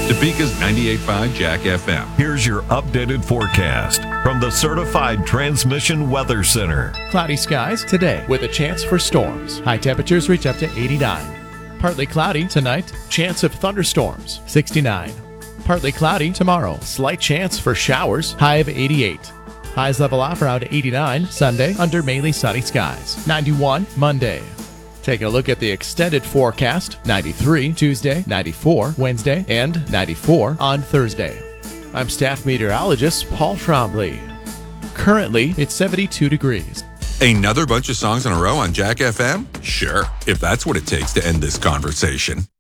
Topeka's 98.5 Jack FM. Here's your updated forecast from the Certified Transmission Weather Center. Cloudy skies today with a chance for storms. High temperatures reach up to 89. Partly cloudy tonight, chance of thunderstorms, 69. Partly cloudy tomorrow, slight chance for showers, high of 88. Highs level off around 89 Sunday under mainly sunny skies, 91 Monday. Take a look at the extended forecast, 93 Tuesday, 94 Wednesday, and 94 on Thursday. I'm staff meteorologist Paul Trombley. Currently, it's 72 degrees. Another bunch of songs in a row on Jack FM? Sure, if that's what it takes to end this conversation.